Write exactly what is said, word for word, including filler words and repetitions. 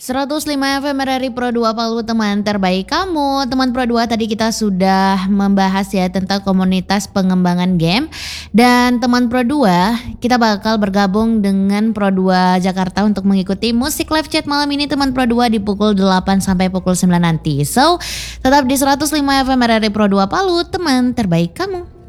seratus lima F M R R I Pro dua Palu, teman terbaik kamu. Teman Pro dua, tadi kita sudah membahas ya tentang komunitas pengembangan game. Dan teman Pro dua, kita bakal bergabung dengan Pro dua Jakarta untuk mengikuti musik live chat malam ini teman Pro dua di pukul delapan sampai pukul sembilan nanti. So, tetap di seratus lima F M R R I Pro dua Palu, teman terbaik kamu.